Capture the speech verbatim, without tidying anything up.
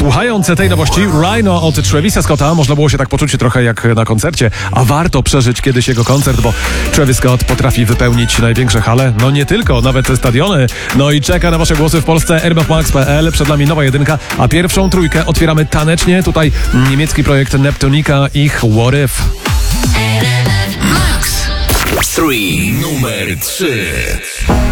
Słuchając tej nowości, Rhino od Travisa Scotta, można było się tak poczuć trochę jak na koncercie, a warto przeżyć kiedyś jego koncert, bo Travis Scott potrafi wypełnić największe hale, no nie tylko, nawet stadiony. No i czeka na wasze głosy w Polsce r m f max kropka p l, przed nami nowa jedynka, a pierwszą trójkę otwieramy tanecznie. Tutaj niemiecki projekt Neptunika, ich What If. Max trzy, numer trzy.